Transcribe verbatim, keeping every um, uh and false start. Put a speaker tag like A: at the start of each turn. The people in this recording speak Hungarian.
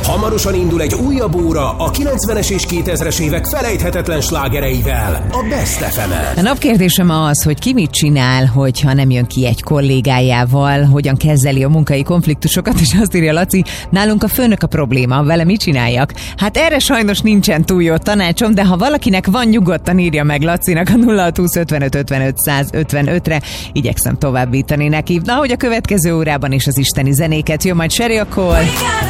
A: Hamarosan indul egy újabb óra a kilencvenes és kétezres évek felejthetetlen slágereivel, a Best ef emen.
B: A napkérdésem az, hogy ki mit csinál, hogyha nem jön ki egy kollégájával, hogyan kezeli a munkai konfliktusokat, és azt írja Laci, nálunk a főnök a probléma, vele mit csináljak? Hát erre sajnos nincsen túl jó tanácsom, de ha valakinek van, nyugodtan írja meg Lacinak a nulla hat húsz ötvenöt ötvenöt száz ötvenötre, igyekszem továbbítani neki. Na, hogy a következő órában is az isteni zenéket jön, majd Sherry a Cole.